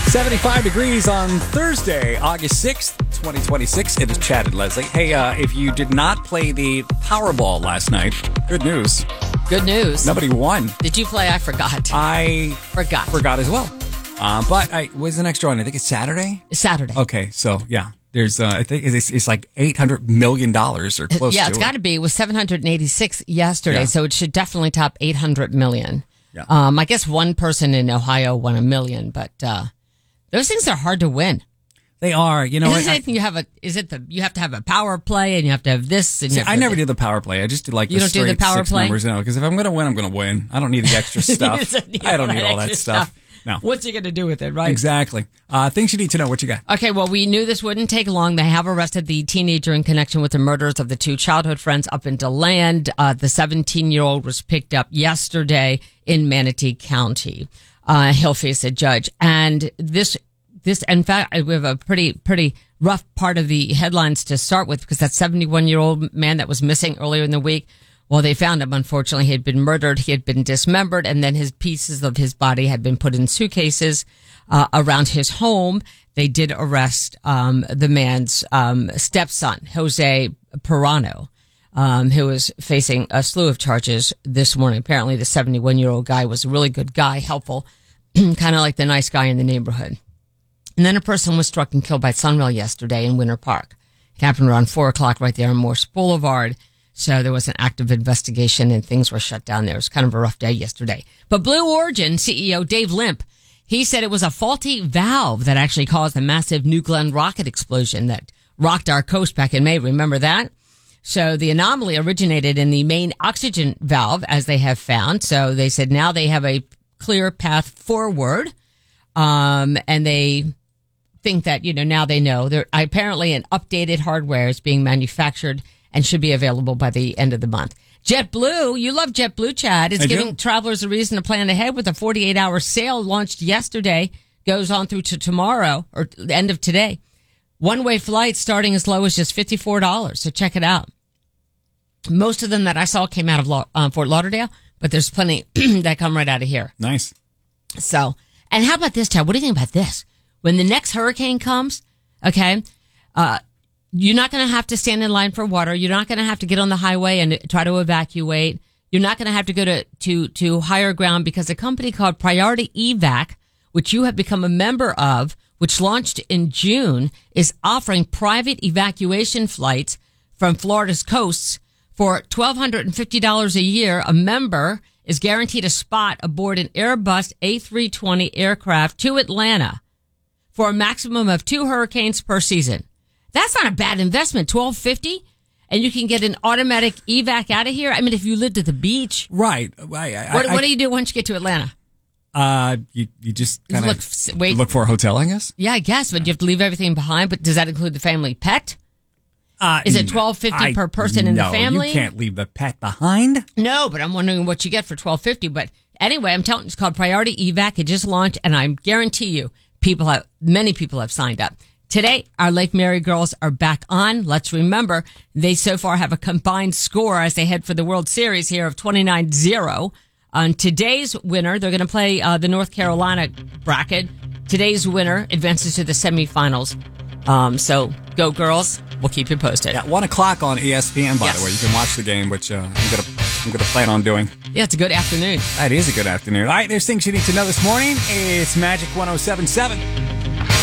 75 degrees on Thursday, August 6th, 2026. It is Chad and Leslie. Hey, if you did not play the Powerball last night, good news. Good news. Nobody won. Did you play? I forgot. I forgot as well. But what's the next drawing? I think it's Saturday? Saturday. Okay, so yeah. There's, I think it's like $800 million or close to it. Yeah, it's got to be. It was 786 yesterday, so it should definitely top 800 million. Yeah. I guess one person in Ohio won $1 million, but those things are hard to win. They are. You know, you have to have a power play and you have to have this. And I never did the power play. I just did like you don't do the power six play numbers. No, because if I'm going to win, I'm going to win. I don't need the extra stuff. I don't need all that stuff. No. What's he going to do with it, right? Exactly. Things you need to know. What you got? Okay, well, we knew this wouldn't take long. They have arrested the teenager in connection with the murders of the two childhood friends up in DeLand. The 17-year-old was picked up yesterday in Manatee County. He'll face a judge. And this, in fact, we have a pretty rough part of the headlines to start with because that 71-year-old man that was missing earlier in the week, well, they found him. Unfortunately, he had been murdered. He had been dismembered, and then his pieces of his body had been put in suitcases around his home. They did arrest the man's stepson, Jose Perano, who was facing a slew of charges this morning. Apparently, the 71-year-old guy was a really good guy, helpful, kind of like the nice guy in the neighborhood. And then a person was struck and killed by Sunrail yesterday in Winter Park. It happened around 4 o'clock right there on Morse Boulevard. So there was an active investigation and things were shut down there. It was kind of a rough day yesterday. But Blue Origin CEO Dave Limp, he said it was a faulty valve that actually caused the massive New Glenn rocket explosion that rocked our coast back in May. Remember that? So the anomaly originated in the main oxygen valve, as they have found. So they said now they have a clear path forward. And they think that, now they know. Apparently an updated hardware is being manufactured and should be available by the end of the month. JetBlue, you love JetBlue, Chad. It's giving travelers a reason to plan ahead with a 48-hour sale launched yesterday, goes on through to tomorrow, or the end of today. One-way flights starting as low as just $54, so check it out. Most of them that I saw came out of Fort Lauderdale, but there's plenty that come right out of here. Nice. So, and how about this, Chad? What do you think about this? When the next hurricane comes, okay, you're not going to have to stand in line for water. You're not going to have to get on the highway and try to evacuate. You're not going to have to go to higher ground because a company called Priority Evac, which you have become a member of, which launched in June, is offering private evacuation flights from Florida's coasts for $1,250 a year. A member is guaranteed a spot aboard an Airbus A320 aircraft to Atlanta for a maximum of 2 hurricanes per season. That's not a bad investment. $1,250, and you can get an automatic evac out of here. I mean, if you lived at the beach, right? What do you do once you get to Atlanta? You just kind of look for a hotel, I guess. Yeah, I guess, but you have to leave everything behind. But does that include the family pet? Is it $1,250 per person in the family? No, you can't leave the pet behind. No, but I'm wondering what you get for $1,250. But anyway, I'm telling you, it's called Priority Evac. It just launched, and I guarantee you, many people have signed up. Today, our Lake Mary girls are back on. Let's remember, they so far have a combined score as they head for the World Series here of 29-0. On today's winner, they're going to play the North Carolina bracket. Today's winner advances to the semifinals. So go girls. We'll keep you posted. Yeah, 1 o'clock on ESPN, by the way. You can watch the game, which I'm gonna plan on doing. Yeah, it's a good afternoon. That is a good afternoon. All right, there's things you need to know this morning. It's Magic 107.7.